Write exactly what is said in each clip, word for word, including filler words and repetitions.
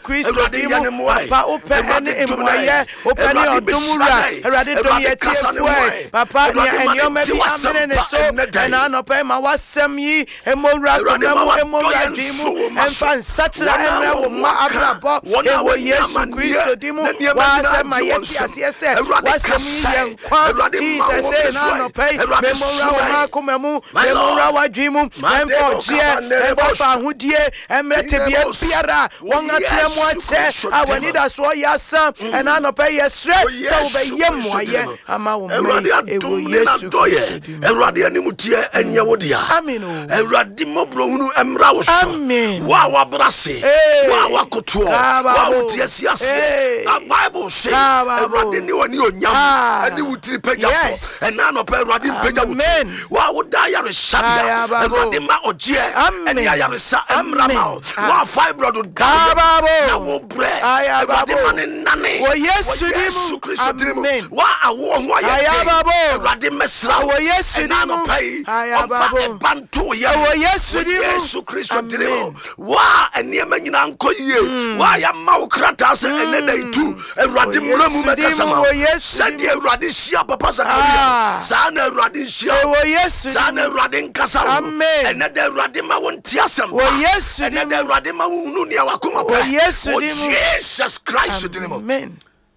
Christo dimu papa ope ene emoye ope ne odomura erade dom ye tie papa nia enioma bi amene ne so ena no pe ma wasem yi emowura konamu emowura dimu emfa nsachira emre wo ma abrabo ewo Yesu Christo dimu wasem ma ye ti asiese wasem yi yenkwa Jesus say na no pe memowura wo ma komemu memowura wa dwimu emfa ogie emfa ahudie emre tebie biara won atemu ache awani da so yasa ena no pe yesre so be yemoye ama wo me ewo Yesu Erade animutie enye wodia amen Erade mobro hunu emra wo so wa wa brase wa wa koto wa wotie siase the Bible say Erade ni woni onyam ani wutiri pejafo ena no pe Erade peja wuti wa woda yare shabia Erade ma ogie eni yare sa emra ma wa fibro do da na wo bre Erade ma ne nane wo Yesu dimu amen wa awo ho ayade Erade mesra wo Yesu dimu ayababo bantu ye wo Yesu dimu Yesu Christo dimu wa eniema nyina nkoyie wa ya mawkrata se enedai tu Erade mramu mekasama sadi Erade hia papa Zakaria sa na Erade hia wo Yesu sa na Erade nkasa enede Erade ma wonti asem wo Yesu dimu enede Erade ma wonu ne wakoma pa wo Jesus Christ dimu amen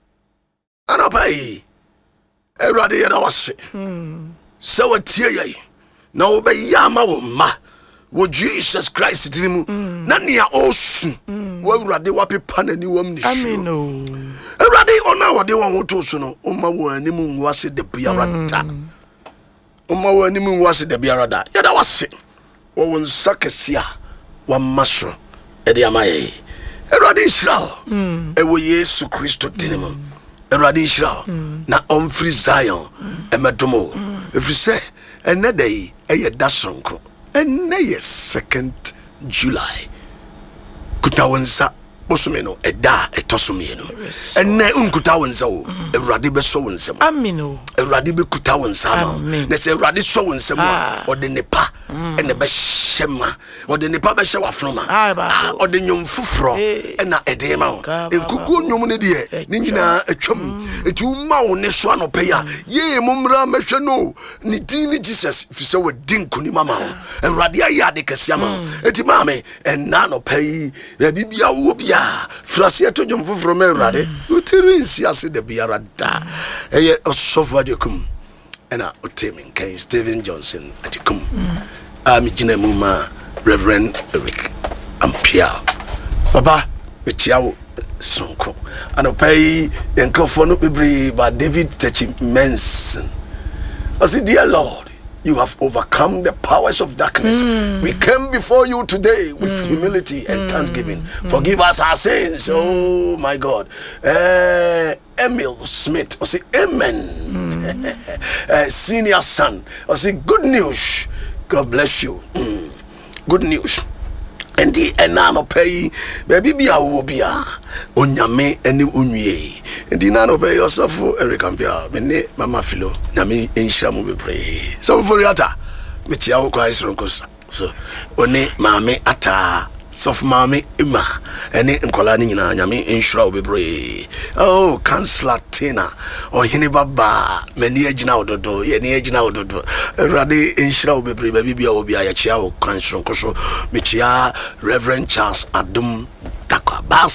anapai Erade yeda wase so watie ye na obeyama wo ma wo Jesus Christ dimu na nia osu wo Erade wapepa nani wam ni amen o Erade ona wode won hoto so no o ma wo animu nwase de biarada o ma wo animu nwase de biarada yeda wase wo won sakesia wa maso e de amaye Erade Israel e wo Yesu Christo dimu Erade Israel na omfri Zion emedomo efri se enedai eye dasonko eneye second July kutawonsa bosomeno eda etosomeno enne unkuta wonsa wo Erade be so wonsam amen o Erade be kuta wonsa ma na se Erade so wonsam a ode nepa ene be shema ode nepa be hye wafroma ah ode nyom fufro ena ede ma enkugu nyom ne de ni nyina atwam eti uma wo ne so anope ya ye mumra mahwe no ni din ni Jesus fi se wadin kuni mama Erade aya de kasia ma eti mame enna no pay bibia wo bia frase to nyom fufro me Erade utiri nsiase de biarada eye osofu adekum ena otemin kan Stephen Johnson adekum ami jina muma Reverend Eric Ampia baba etiawo sonko anopai enkofo no bebre ba David Techi Menson I say dear Lord, you have overcome the powers of darkness. Mm. We came before you today with mm. humility and mm. thanksgiving. Mm. Forgive us our sins. Mm. Oh my God. Uh, Emil Smith, I say amen. Mm. uh, senior son, I say good news. God bless you. Mm. Good news. And the enano pay baby be a wobia onyame eni unwie and the nano pay yourself Eric Ampia me mama filo na me enhira mu bebre so for yata me tia wo kwa isronkos so oni maame ata sof maame ima eni nkola ni nyina nyame enhira wo bebre oh Councillor Tina ohini baba meni agina ododo ye ni agina ododo Erade enhira wo bebre baby bia wo bia ya chia wo kwa isronkos me tia Reverend Charles Adum Takwa